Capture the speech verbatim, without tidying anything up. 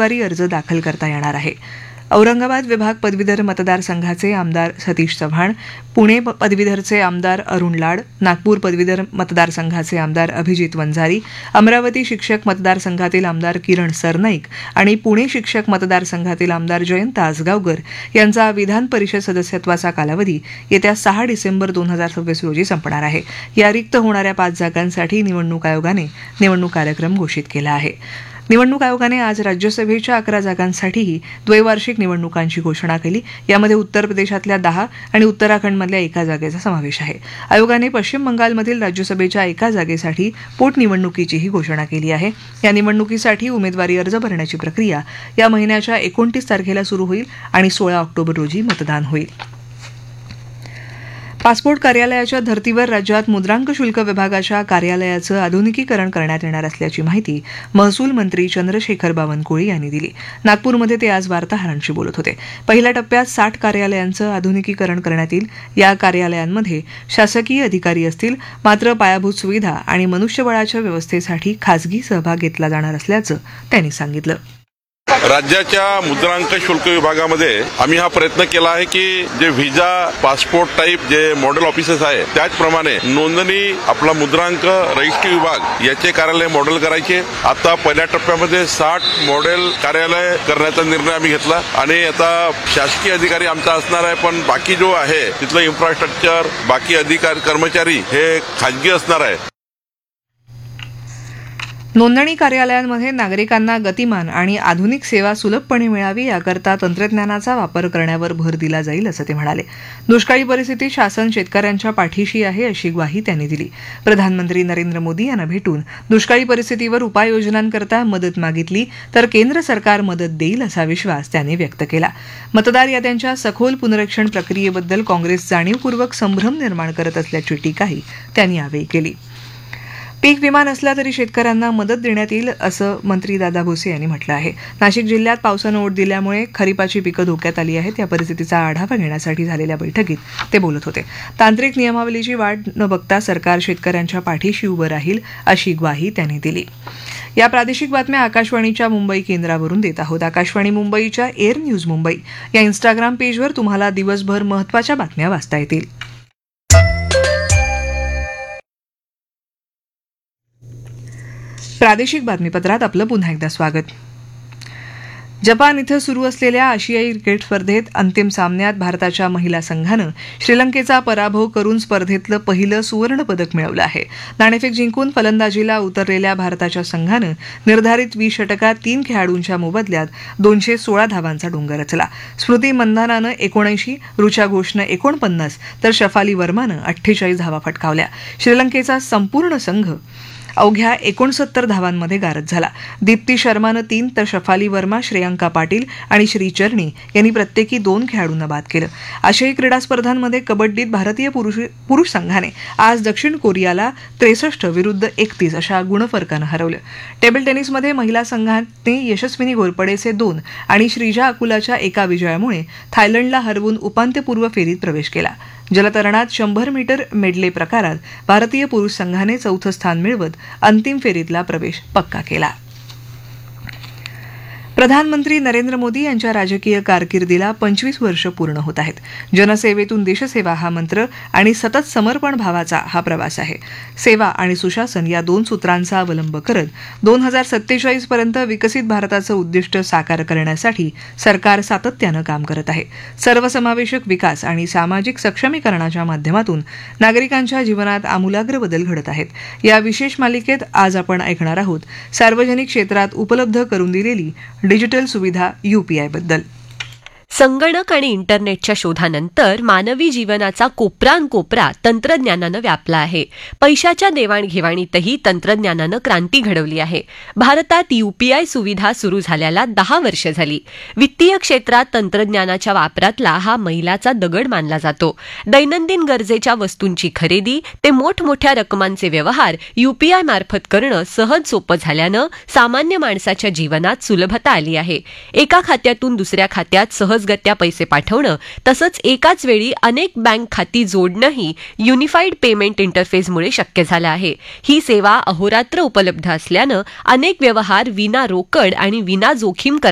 उमेदवारी अर्ज दाखल करता येणार आहे. औरंगाबाद विभाग पदवीधर मतदारसंघाचे आमदार सतीश चव्हाण, पुणे पदवीधरचे आमदार अरुण लाड, नागपूर पदवीधर मतदारसंघाचे आमदार अभिजित वंजारी, अमरावती शिक्षक मतदारसंघातील आमदार किरण सरनाईक आणि पुणे शिक्षक मतदारसंघातील आमदार जयंत आसगावकर यांचा विधान परिषद सदस्यत्वाचा कालावधी येत्या सहा डिसेंबर दोन हजार सव्वीस रोजी संपणार आहे. या रिक्त होणाऱ्या पाच जागांसाठी निवडणूक आयोगाने निवडणूक कार्यक्रम घोषित केला आहे. निवडणूक आयोगाने आज राज्यसभेच्या अकरा जागांसाठीही द्वैवार्षिक निवडणुकांची घोषणा केली. यामध्ये उत्तर प्रदेशातल्या दहा आणि उत्तराखंडमधल्या एका जागेचा समावेश आहे. आयोगाने पश्चिम बंगालमधील राज्यसभेच्या एका जागेसाठी पोटनिवडणुकीचीही घोषणा केली आहे. या निवडणुकीसाठी उमेदवारी अर्ज भरण्याची प्रक्रिया या महिन्याच्या एकोणतीस तारखेला सुरू होईल आणि सोळा ऑक्टोबर रोजी मतदान होईल. पासपोर्ट कार्यालयाच्या धर्तीवर राज्यात मुद्रांक शुल्क विभागाच्या कार्यालयाचं आधुनिकीकरण करण्यात येणार असल्याची माहिती महसूल मंत्री चंद्रशेखर बावनकुळे यांनी दिली. नागपूरमध्ये ते आज वार्ताहरांशी बोलत होते. पहिल्या टप्प्यात साठ कार्यालयांचं आधुनिकीकरण करण्यात येईल. या कार्यालयांमध्ये शासकीय अधिकारी असतील, मात्र पायाभूत सुविधा आणि मनुष्यबळाच्या व्यवस्थेसाठी खासगी सहभाग घेतला जाणार असल्याचं त्यांनी सांगितलं. राज्याच्या मुद्रांक शुल्क विभागामध्ये आम्ही हा प्रयत्न केला आहे की जे व्हिजा पासपोर्ट टाईप जे मॉडेल ऑफिसेस आहे त्याचप्रमाणे नोंदणी आपला मुद्रांक रजिस्ट्री विभाग याचे कार्यालय मॉडेल करायचे. आता पहिल्या टप्प्यामध्ये साठ मॉडेल कार्यालय करण्याचा निर्णय आम्ही घेतला आणि आता शासकीय अधिकारी आमचा असणार आहे, पण बाकी जो आहे तिथलं इन्फ्रास्ट्रक्चर बाकी अधिकारी कर्मचारी हे खाजगी असणार आहे. नोंदणी कार्यालयांमध्ये नागरिकांना गतिमान आणि आधुनिक सेवा सुलभपणे मिळावी याकरता तंत्रज्ञानाचा वापर करण्यावर भर दिला जाईल असं ते म्हणाले. दुष्काळी परिस्थितीत शासन शेतकऱ्यांच्या पाठीशी आहे अशी ग्वाही त्यांनी दिली. प्रधानमंत्री नरेंद्र मोदी यांना भेटून दुष्काळी परिस्थितीवर उपाययोजनांकरता मदत मागितली तर केंद्र सरकार मदत देईल असा विश्वास त्यांनी व्यक्त केला. मतदार याद्यांच्या सखोल पुनरीक्षण प्रक्रियेबद्दल काँग्रेस जाणीवपूर्वक संभ्रम निर्माण करत असल्याची टीकाही त्यांनी यावेळी केली. पीक विमा नसला तरी शेतकऱ्यांना मदत देण्यात येईल असं मंत्री दादा भुसे यांनी म्हटलं आहे. नाशिक जिल्ह्यात पावसानं ओढ दिल्यामुळे खरीपाची पिकं धोक्यात आली आहेत. या परिस्थितीचा आढावा घेण्यासाठी झालेल्या बैठकीत ते बोलत होते. तांत्रिक नियमावलीची वाट न बघता सरकार शेतकऱ्यांच्या पाठीशी उभं राहील अशी ग्वाही त्यांनी दिली. या प्रादेशिक बातम्या आकाशवाणीच्या मुंबई केंद्रावरून देत आहोत. आकाशवाणी मुंबईच्या एअर न्यूज मुंबई या इन्स्टाग्राम पेजवर तुम्हाला दिवसभर महत्त्वाच्या बातम्या वाचता येतील. प्रादेशिक बातमीपत्रात आपलं पुन्हा एकदा स्वागत. जपान इथं सुरू असलेल्या आशियाई क्रिकेट स्पर्धेत अंतिम सामन्यात भारताच्या महिला संघानं श्रीलंकेचा पराभव करून स्पर्धेतलं पहिलं सुवर्ण पदक मिळवलं आहे. नाणेफेक जिंकून फलंदाजीला उतरलेल्या भारताच्या संघानं निर्धारित वीस षटकात तीन खेळाडूंच्या मोबदल्यात दोनशे सोळा धावांचा डोंगर रचला. स्मृती मंधानानं एकोणऐंशी, ऋचा घोषनं एकोणपन्नास तर शफाली वर्मानं अठ्ठेचाळीस धावा फटकावल्या. श्रीलंकेचा संपूर्ण संघ अवघ्या एकोणसत्तर धावांमध्ये गारद झाला. दीप्ती शर्मानं तीन तर शफाली वर्मा, श्रेयांका पाटील आणि श्रीचरणी यांनी प्रत्येकी दोन खेळाडूंना बाद केलं. आशियाई क्रीडा स्पर्धांमध्ये कबड्डीत भारतीय पुरुष पुरुष संघाने आज दक्षिण कोरियाला त्रेसष्ट विरुद्ध एकतीस अशा गुणफरकानं हरवलं. टेबल टेनिसमध्ये महिला संघाने यशस्विनी घोरपडेचे दोन आणि श्रीजा अकुलाच्या एका विजयामुळे थायलंडला हरवून उपांत्यपूर्व फेरीत प्रवेश केला. जलतरणात शंभर मीटर मेडले प्रकारात भारतीय पुरुष संघाने चौथं स्थान मिळवत अंतिम फेरीतला प्रवेश पक्का केला. प्रधानमंत्री नरेंद्र मोदी यांच्या राजकीय कारकिर्दीला पंचवीस वर्ष पूर्ण होत आहेत. जनसेवेतून देशसेवा हा मंत्र आणि सतत समर्पण भावाचा हा प्रवास आहे. सेवा आणि सुशासन या दोन सूत्रांचा अवलंब करत दोन हजार सत्तेचाळीस पर्यंत विकसित भारताचं उद्दिष्ट साकार करण्यासाठी सरकार सातत्यानं काम करत आहे. सर्वसमावेशक विकास आणि सामाजिक सक्षमीकरणाच्या माध्यमातून नागरिकांच्या जीवनात आमूलाग्र बदल घडत आहेत. या विशेष मालिकेत आज आपण ऐकणार आहोत सार्वजनिक क्षेत्रात उपलब्ध करून दिलेली डिजिटल सुविधा यूपीआय बद्दल. संगणक आणि इंटरनेटच्या शोधानंतर मानवी जीवनाचा कोपरानकोपरा तंत्रज्ञानानं व्यापला आहे. पैशाच्या देवाणघेवाणीतही तंत्रज्ञानानं क्रांती घडवली आहे. भारतात यूपीआय सुविधा सुरू झाल्याला दहा वर्ष झाली. वित्तीय क्षेत्रात तंत्रज्ञानाच्या वापरातला हा मैलाचा दगड मानला जातो. दैनंदिन गरजेच्या वस्तूंची खरेदी ते मोठमोठ्या रकमांचे व्यवहार यूपीआय मार्फत करणं सहज सोपं झाल्यानं सामान्य माणसाच्या जीवनात सुलभता आली आहे. एका खात्यातून दुसऱ्या खात्यात सहज गत्या पैसे पाठवणं तसंच एकाच वेळी अनेक बँक खाती जोडणंही युनिफाईड पेमेंट इंटरफेसमुळे शक्य झालं आहे. ही सेवा अहोरात्र उपलब्ध असल्यानं अनेक व्यवहार विना रोकड आणि विना जोखीम